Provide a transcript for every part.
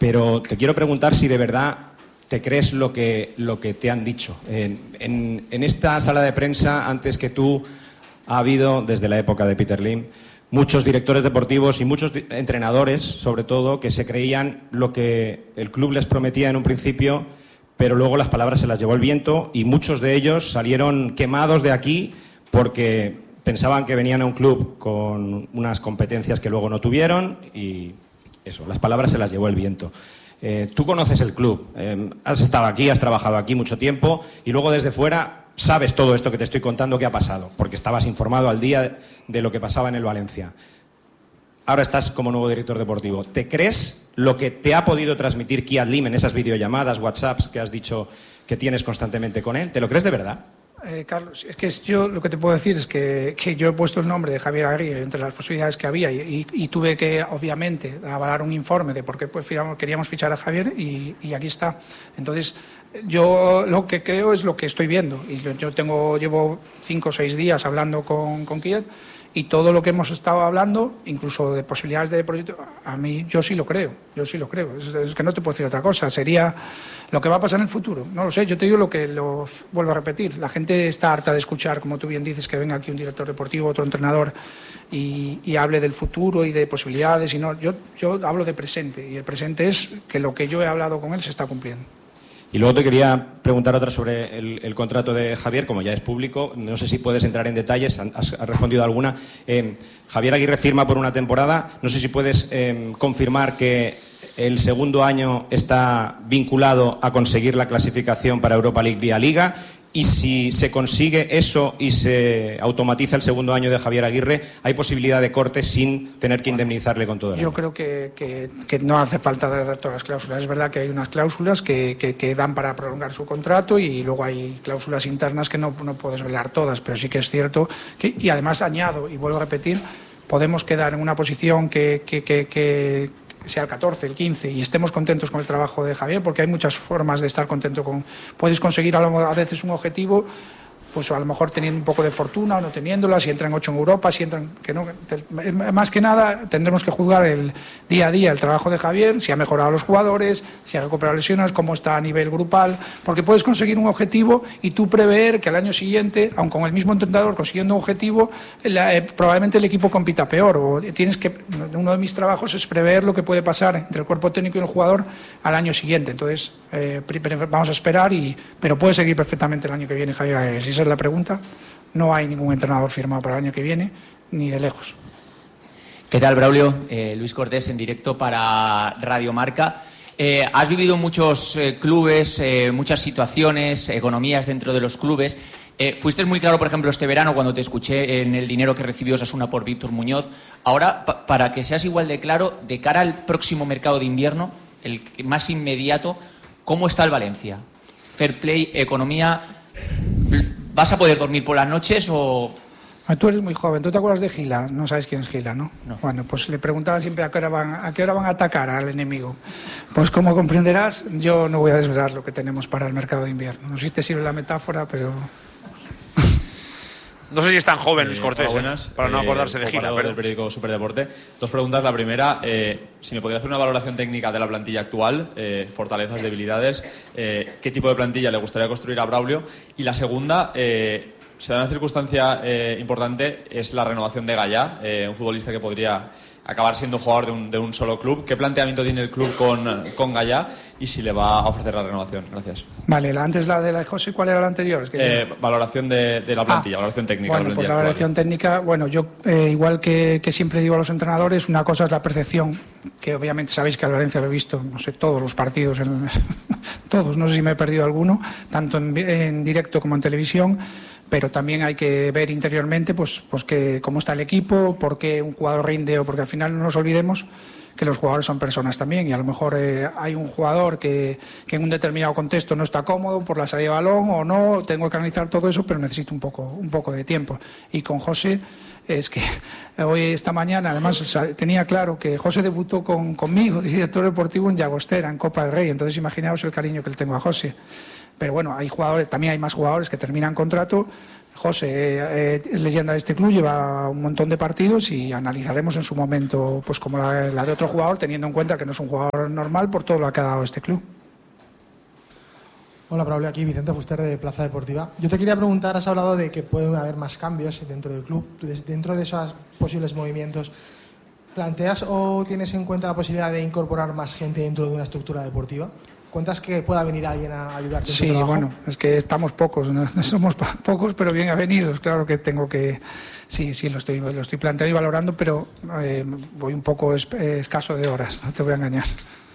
pero te quiero preguntar si de verdad te crees lo que te han dicho. En esta sala de prensa, antes que tú, ha habido, desde la época de Peter Lim, muchos directores deportivos y muchos entrenadores, sobre todo, que se creían lo que el club les prometía en un principio, pero luego las palabras se las llevó el viento y muchos de ellos salieron quemados de aquí porque pensaban que venían a un club con unas competencias que luego no tuvieron y eso, las palabras se las llevó el viento. Tú conoces el club, has estado aquí, has trabajado aquí mucho tiempo y luego desde fuera sabes todo esto que te estoy contando que ha pasado, porque estabas informado al día de lo que pasaba en el Valencia. Ahora estás como nuevo director deportivo. ¿Te crees lo que te ha podido transmitir Kiat Lim en esas videollamadas, WhatsApps que has dicho que tienes constantemente con él? ¿Te lo crees de verdad? Carlos, es que yo lo que te puedo decir es que yo he puesto el nombre de Javier Aguirre entre las posibilidades que había y tuve que, obviamente, avalar un informe de por qué pues, queríamos fichar a Javier y aquí está. Entonces, yo lo que creo es lo que estoy viendo y yo llevo 5 o 6 días hablando con Kiat y todo lo que hemos estado hablando, incluso de posibilidades de proyecto, a mí yo sí lo creo. Es que no te puedo decir otra cosa. Sería lo que va a pasar en el futuro. No lo sé, yo te digo lo vuelvo a repetir. La gente está harta de escuchar, como tú bien dices, que venga aquí un director deportivo, otro entrenador y hable del futuro y de posibilidades. Y no, yo hablo de presente y el presente es que lo que yo he hablado con él se está cumpliendo. Y luego te quería preguntar otra sobre el contrato de Javier, como ya es público. No sé si puedes entrar en detalles, has respondido a alguna. Javier Aguirre firma por una temporada. No sé si puedes confirmar que el segundo año está vinculado a conseguir la clasificación para Europa League vía Liga. Y si se consigue eso y se automatiza el segundo año de Javier Aguirre, ¿hay posibilidad de corte sin tener que indemnizarle con todo el año? Yo creo que no hace falta dar todas las cláusulas. Es verdad que hay unas cláusulas que dan para prolongar su contrato y luego hay cláusulas internas que no puedes velar todas, pero sí que es cierto que, y además añado, y vuelvo a repetir, podemos quedar en una posición que sea el 14, el 15 y estemos contentos con el trabajo de Javier, porque hay muchas formas de estar contento puedes conseguir a veces un objetivo, pues a lo mejor teniendo un poco de fortuna o no teniéndola, si entran 8 en Europa, si entran que no, más que nada tendremos que juzgar el día a día el trabajo de Javier, si ha mejorado a los jugadores, si ha recuperado lesiones, cómo está a nivel grupal, porque puedes conseguir un objetivo y tú prever que al año siguiente, aun con el mismo entrenador consiguiendo un objetivo, probablemente el equipo compita peor, o uno de mis trabajos es prever lo que puede pasar entre el cuerpo técnico y el jugador al año siguiente. Entonces vamos a esperar, pero puede seguir perfectamente el año que viene Javier. Si esa es la pregunta, no hay ningún entrenador firmado para el año que viene, ni de lejos. ¿Qué tal, Braulio? Luis Cortés en directo para Radio Marca. Has vivido muchos clubes, muchas situaciones, economías dentro de los clubes. Fuiste muy claro, por ejemplo, este verano cuando te escuché en el dinero que recibió Osasuna por Víctor Muñoz. Ahora, para que seas igual de claro, de cara al próximo mercado de invierno, el más inmediato, ¿cómo está el Valencia? Fair play, economía. ¿Vas a poder dormir por las noches o...? Tú eres muy joven. ¿Tú te acuerdas de Gila? No sabes quién es Gila, ¿no? No. Bueno, pues le preguntaban siempre a qué hora van a atacar al enemigo. Pues como comprenderás, yo no voy a desvelar lo que tenemos para el mercado de invierno. No sé si te sirve la metáfora, pero... No sé si es tan joven Luis Cortés, buenas, para no acordarse de Gila. Del periódico Superdeporte. 2 preguntas. La primera, si me podría hacer una valoración técnica de la plantilla actual, fortalezas, debilidades, qué tipo de plantilla le gustaría construir a Braulio. Y la segunda, se da una circunstancia importante, es la renovación de Gallá, un futbolista que podría acabar siendo jugador de un solo club. ¿Qué planteamiento tiene el club con Gallá y si le va a ofrecer la renovación? Gracias. Vale, antes la de José, ¿cuál era la anterior? Es que valoración de la plantilla, valoración técnica. Bueno, pues la valoración técnica, bueno, yo igual que siempre digo a los entrenadores, una cosa es la percepción, que obviamente sabéis que al Valencia lo he visto, no sé, todos los partidos, todos, no sé si me he perdido alguno, tanto en directo como en televisión, pero también hay que ver interiormente pues que cómo está el equipo, por qué un jugador rinde, o porque al final no nos olvidemos que los jugadores son personas también y a lo mejor hay un jugador que en un determinado contexto no está cómodo por la salida de balón o no, tengo que analizar todo eso, pero necesito un poco de tiempo. Y con José es que esta mañana además tenía claro que José debutó conmigo, director deportivo en Llagostera, en Copa del Rey, entonces imaginaos el cariño que le tengo a José. Pero bueno, también hay más jugadores que terminan contrato, José es leyenda de este club, lleva un montón de partidos y analizaremos en su momento, pues como la de otro jugador, teniendo en cuenta que no es un jugador normal por todo lo que ha dado este club. Hola, Braulio, aquí Vicente Fuster de Plaza Deportiva. Yo te quería preguntar, has hablado de que pueden haber más cambios dentro del club. Dentro de esos posibles movimientos, ¿planteas o tienes en cuenta la posibilidad de incorporar más gente dentro de una estructura deportiva? ¿Cuentas que pueda venir alguien a ayudarte en tu trabajo? Sí, bueno, es que estamos pocos, no somos pocos, pero bien avenidos. Claro que tengo que... Sí, lo estoy planteando y valorando, pero voy un poco escaso de horas, no te voy a engañar.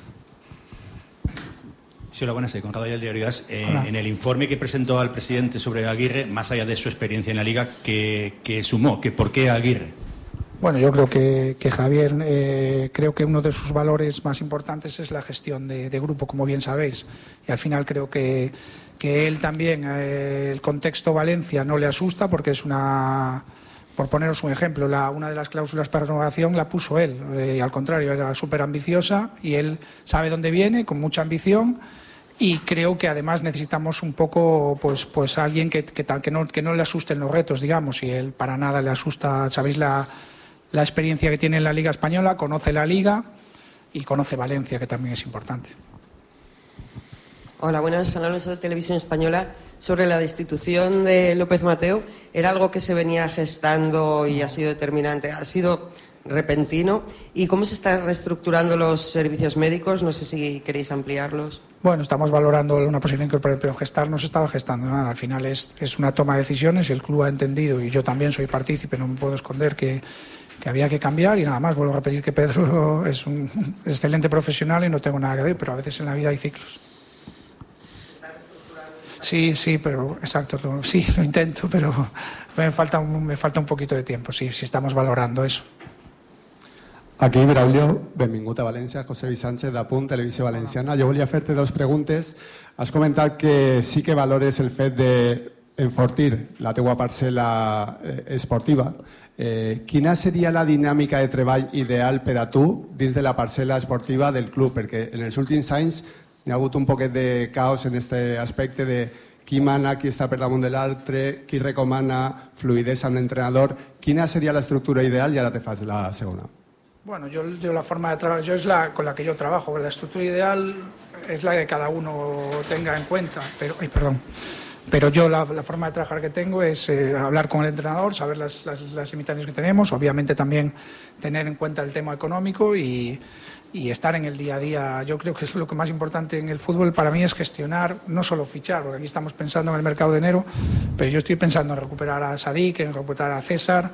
Sí, hola, buenas, Conrado del diario AS. En el informe que presentó al presidente sobre Aguirre, más allá de su experiencia en la Liga, ¿qué sumó? ¿Por qué Aguirre? Bueno, yo creo que Javier, creo que uno de sus valores más importantes es la gestión de grupo, como bien sabéis. Y al final creo que él también, el contexto Valencia no le asusta porque es una... Por poneros un ejemplo, una de las cláusulas para renovación la puso él. Y al contrario, era súper ambiciosa y él sabe dónde viene, con mucha ambición. Y creo que además necesitamos un poco pues alguien que no le asusten los retos, digamos. Y él para nada le asusta, sabéis la experiencia que tiene en la Liga Española, conoce la Liga y conoce Valencia, que también es importante. Hola, buenas. Ana Alonso de Televisión Española. Sobre la destitución de López Mateo, ¿era algo que se venía gestando y ha sido determinante? ¿Ha sido repentino? ¿Y cómo se están reestructurando los servicios médicos? No sé si queréis ampliarlos. Bueno, estamos valorando una posible incorporación, pero gestar no se estaba gestando nada. Al final es una toma de decisiones y el club ha entendido, y yo también soy partícipe, no me puedo esconder que había que cambiar, y nada más. Vuelvo a repetir que Pedro es un excelente profesional y no tengo nada que decir, pero a veces en la vida hay ciclos. Sí, pero exacto, sí, lo intento, pero me falta un poquito de tiempo, sí estamos valorando eso. Aquí, Braulio, benvingut a València, José Sánchez, de Punt, Televisió Valenciana. Jo volia fer-te dos preguntes. Has comentat que sí que valores el fet d'enfortir la teua parcel·la esportiva. Quina seria la dinàmica de treball ideal per a tu dins de la parcel·la esportiva del club? Perquè en els últims anys hi ha hagut un poquet de caos en aquest aspecte de qui mana, qui està per damunt de l'altre, qui recomana fluidesa amb l'entrenador. Quina seria l'estructura ideal? I ara te fas la segona. Bueno, yo la forma de trabajar, con la que yo trabajo. La estructura ideal es la que cada uno tenga en cuenta. Pero yo la forma de trabajar que tengo es hablar con el entrenador, saber las limitaciones que tenemos, obviamente también tener en cuenta el tema económico y estar en el día a día. Yo creo que es lo que más importante en el fútbol para mí, es gestionar, no solo fichar, porque aquí estamos pensando en el mercado de enero, pero yo estoy pensando en recuperar a Sadik, en recuperar a César,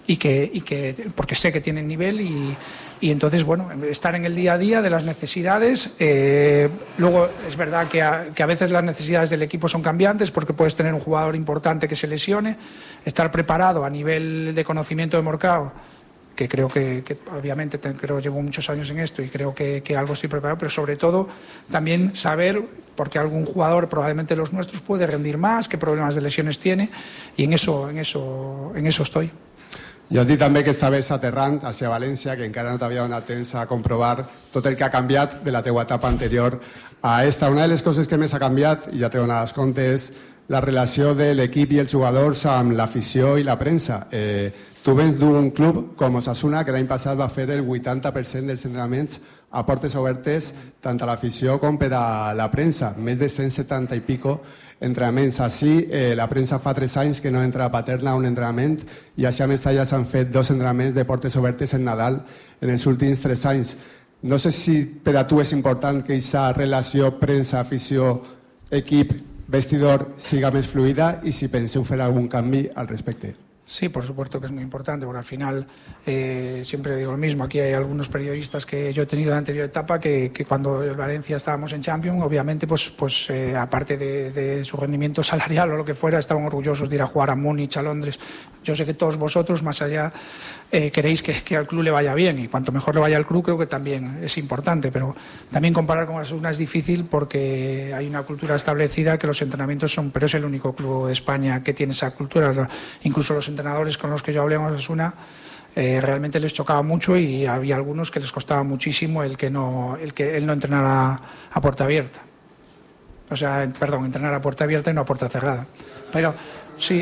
porque sé que tienen nivel y entonces, bueno, estar en el día a día de las necesidades. Luego es verdad que a veces las necesidades del equipo son cambiantes, porque puedes tener un jugador importante que se lesione, estar preparado a nivel de conocimiento de mercado, que creo que obviamente llevo muchos años en esto y creo que algo estoy preparado, pero sobre todo también saber, porque algún jugador, probablemente los nuestros, puede rendir más, qué problemas de lesiones tiene, y en eso estoy. I has dit també que estaves aterrant hacia València, que encara no t'havia donat temps a comprovar tot el que ha canviat de la teua etapa anterior a esta. Una de les coses que més ha canviat, i ja te donaràs compte, és la relació de l'equip i els jugadors amb l'afició i la premsa. Tu vens d'un club com Osasuna, que l'any passat va fer el 80% dels entrenaments a portes obertes tant a l'afició com per a la premsa, més de 170 i pico entrenaments. Així, la premsa fa 3 anys que no entra a Paterna a un entrenament, i així a Mestalla s'han fet 2 entrenaments de portes obertes en Nadal en els últims 3 anys. No sé si per a tu és important que aquesta relació premsa-afició, equip, vestidor siga més fluida, i si penseu fer algun canvi al respecte. Sí, por supuesto que es muy importante, porque al final siempre digo lo mismo. Aquí hay algunos periodistas que yo he tenido en la anterior etapa que cuando en Valencia estábamos en Champions, obviamente pues aparte de su rendimiento salarial o lo que fuera, estaban orgullosos de ir a jugar a Múnich, a Londres. Yo sé que todos vosotros, más allá, queréis que al club le vaya bien, y cuanto mejor le vaya al club creo que también es importante, pero también comparar con Osasuna es difícil porque hay una cultura establecida que los entrenamientos pero es el único club de España que tiene esa cultura. Incluso los entrenadores con los que yo hablé en Osasuna realmente les chocaba mucho, y había algunos que les costaba muchísimo el que él no entrenara a puerta abierta. O sea, perdón, entrenar a puerta abierta y no a puerta cerrada. Sí.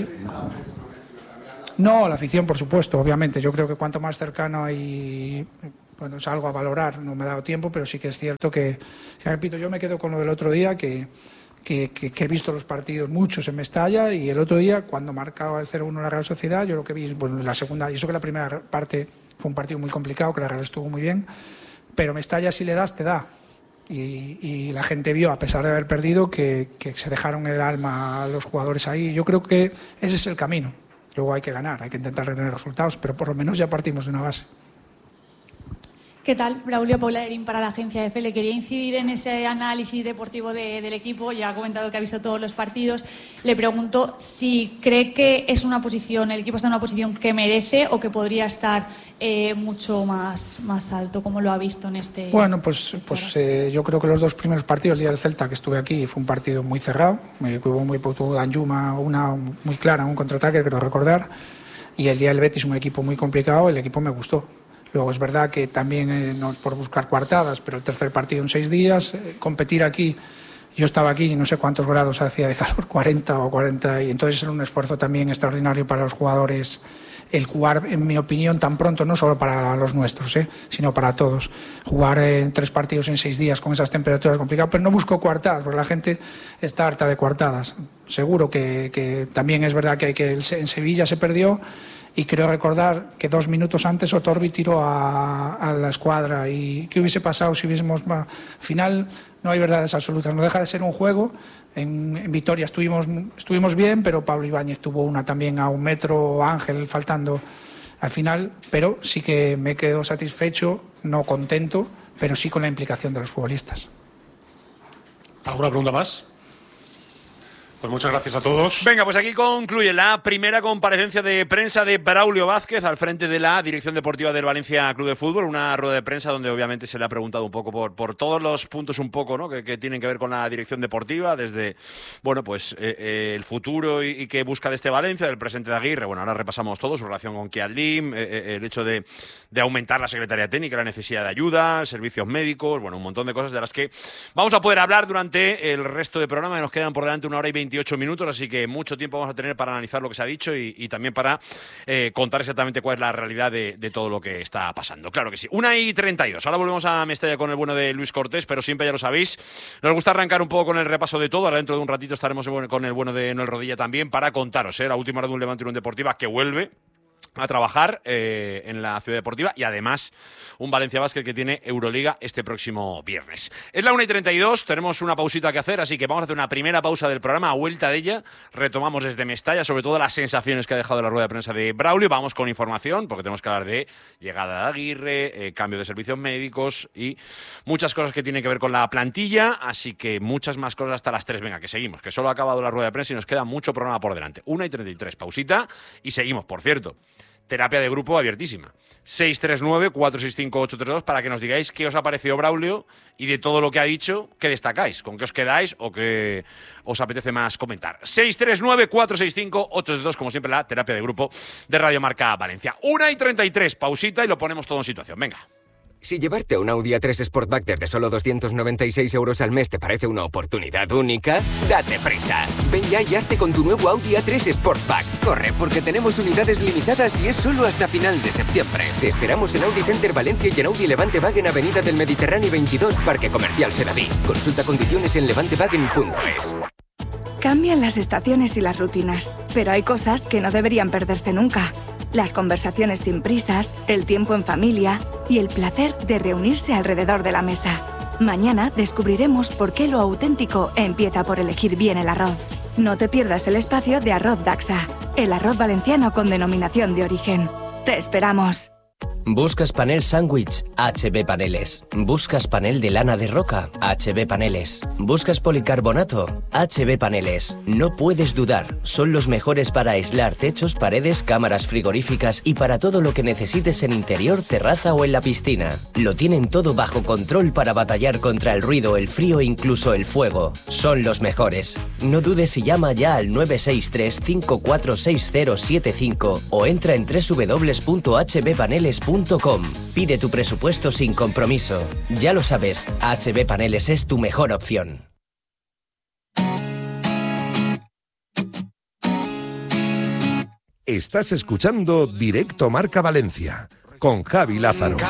No, la afición, por supuesto, obviamente. Yo creo que cuanto más cercano hay, bueno, es algo a valorar. No me ha dado tiempo, pero sí que es cierto que, repito, yo me quedo con lo del otro día, que he visto los partidos muchos en Mestalla, y el otro día, cuando marcaba el 0-1 la Real Sociedad, yo lo que vi, bueno, la segunda, y eso que la primera parte fue un partido muy complicado, que la Real estuvo muy bien, pero Mestalla, si le das, te da. Y la gente vio, a pesar de haber perdido, que se dejaron el alma a los jugadores ahí. Yo creo que ese es el camino. Luego hay que ganar, hay que intentar retener resultados, pero por lo menos ya partimos de una base. ¿Qué tal? Braulio, Paula Erín para la agencia EFE. Le quería incidir en ese análisis deportivo del equipo. Ya ha comentado que ha visto todos los partidos. Le pregunto si cree que es una posición, el equipo está en una posición que merece o que podría estar mucho más alto, como lo ha visto en este... Bueno, pues yo creo que los dos primeros partidos, el día del Celta, que estuve aquí, fue un partido muy cerrado. Tuvo Danjuma una muy clara, un contraataque, creo recordar. Y el día del Betis, un equipo muy complicado, el equipo me gustó. Luego es verdad que también no es por buscar coartadas, pero el tercer partido en 6 días, competir aquí, yo estaba aquí y no sé cuántos grados hacía de calor, 40 o 40, y entonces era un esfuerzo también extraordinario para los jugadores el jugar, en mi opinión, tan pronto, no solo para los nuestros, sino para todos. Jugar en 3 partidos en 6 días con esas temperaturas complicadas, pero no busco coartadas, porque la gente está harta de coartadas. Seguro que también es verdad que en Sevilla se perdió. Y creo recordar que 2 minutos antes Otorbi tiró a la escuadra. ¿Y qué hubiese pasado si hubiésemos...? Bueno, al final no hay verdades absolutas, no deja de ser un juego. En Vitoria estuvimos bien, pero Pablo Ibáñez tuvo una también a 1 metro, Ángel faltando al final, pero sí que me quedo satisfecho, no contento, pero sí con la implicación de los futbolistas. ¿Alguna pregunta más? Pues muchas gracias a todos. Venga, pues aquí concluye la primera comparecencia de prensa de Braulio Vázquez al frente de la dirección deportiva del Valencia Club de Fútbol. Una rueda de prensa donde obviamente se le ha preguntado un poco por todos los puntos un poco, ¿no? que tienen que ver con la dirección deportiva, desde bueno, pues el futuro y qué busca de este Valencia, del presente de Aguirre. Bueno, ahora repasamos todo, su relación con Kiadlim, el hecho de aumentar la Secretaría Técnica, la necesidad de ayuda, servicios médicos, bueno, un montón de cosas de las que vamos a poder hablar durante el resto del programa, que nos quedan por delante 1 hora y 28 minutos, así que mucho tiempo vamos a tener para analizar lo que se ha dicho y también para contar exactamente cuál es la realidad de todo lo que está pasando. Claro que sí. 1:32. Ahora volvemos a Mestalla con el bueno de Luis Cortés, pero siempre ya lo sabéis, nos gusta arrancar un poco con el repaso de todo. Ahora dentro de un ratito estaremos con el bueno de Noel Rodilla también para contaros la última hora de un Levante Unión Deportiva que vuelve a trabajar en la Ciudad Deportiva y además un Valencia Basket que tiene Euroliga este próximo viernes. Es la 1:32, tenemos una pausita que hacer, así que vamos a hacer una primera pausa del programa. A vuelta de ella retomamos desde Mestalla, sobre todo las sensaciones que ha dejado la rueda de prensa de Braulio. Vamos con información, porque tenemos que hablar de llegada de Aguirre, cambio de servicios médicos y muchas cosas que tienen que ver con la plantilla, así que muchas más cosas hasta las 3. Venga, que seguimos, que solo ha acabado la rueda de prensa y nos queda mucho programa por delante. 1:33, pausita y seguimos. Por cierto, terapia de grupo abiertísima. 639-465-832 para que nos digáis qué os ha parecido Braulio y de todo lo que ha dicho, qué destacáis, con qué os quedáis o qué os apetece más comentar. 639-465-832, como siempre, la terapia de grupo de Radio Marca Valencia. 1:33, pausita y lo ponemos todo en situación. Venga. Si llevarte un Audi A3 Sportback desde solo 296 € al mes te parece una oportunidad única, date prisa. Ven ya y hazte con tu nuevo Audi A3 Sportback. Corre, porque tenemos unidades limitadas y es solo hasta final de septiembre. Te esperamos en Audi Center Valencia y en Audi Levante Wagen, Avenida del Mediterráneo 22, Parque Comercial Sedaví. Consulta condiciones en levantewagen.es. Cambian las estaciones y las rutinas, pero hay cosas que no deberían perderse nunca. Las conversaciones sin prisas, el tiempo en familia y el placer de reunirse alrededor de la mesa. Mañana descubriremos por qué lo auténtico empieza por elegir bien el arroz. No te pierdas el espacio de Arroz Daxa, el arroz valenciano con denominación de origen. ¡Te esperamos! ¿Buscas panel sándwich? HB Paneles. ¿Buscas panel de lana de roca? HB Paneles. ¿Buscas policarbonato? HB Paneles. No puedes dudar, son los mejores para aislar techos, paredes, cámaras frigoríficas y para todo lo que necesites en interior, terraza o en la piscina. Lo tienen todo bajo control para batallar contra el ruido, el frío e incluso el fuego. Son los mejores. No dudes y llama ya al 963-546075 o entra en www.hbpaneles.com. Pide tu presupuesto sin compromiso. Ya lo sabes, HB Paneles es tu mejor opción. Estás escuchando Directo Marca Valencia con Javi Lázaro.